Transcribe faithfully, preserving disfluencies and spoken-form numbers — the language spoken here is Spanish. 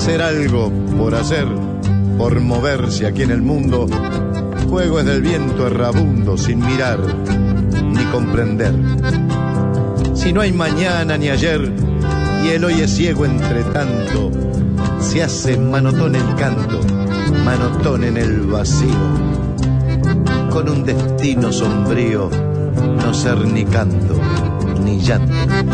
hacer algo, por hacer, por moverse aquí en el mundo, juego es del viento errabundo, sin mirar ni comprender. Si no hay mañana ni ayer, y el hoy es ciego entre tanto, se hace manotón el canto, manotón en el vacío, con un destino sombrío, no ser ni canto ni llanto.